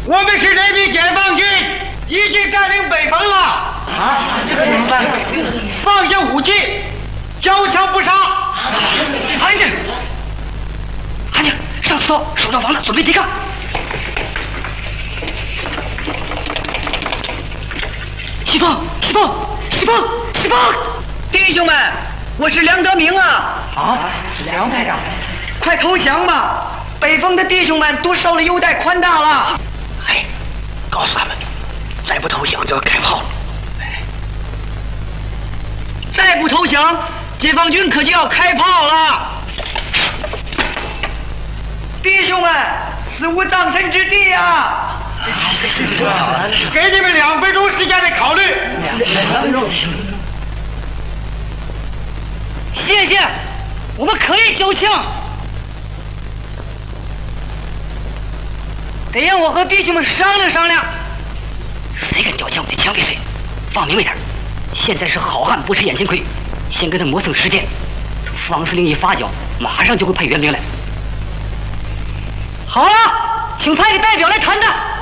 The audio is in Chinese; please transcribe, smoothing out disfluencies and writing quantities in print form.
我们是人民解放军，已经占领北方了。 啊，这怎么办？ 放下武器，交枪不杀。 安静，安静，上刺刀，守到房子，准备抵抗。西风，西风，西风，西风！弟兄们，我是梁德明啊！ 啊，是梁排长， 快投降吧！北方的弟兄们都受了优待宽大了。 哎，告诉他们，再不投降就要开炮了。 再不投降，解放军可就要开炮了。弟兄们，死无葬身之地啊！ 给你们2分钟时间来考虑。 2分钟。 谢谢，我们可以交枪。得让我和弟兄们商量商量。谁敢交枪，我就枪毙谁。放明白点，现在是好汉不吃眼前亏，先跟他磨蹭10天。方司令一发脚，马上就会派援兵来。好了，请派个代表来谈谈。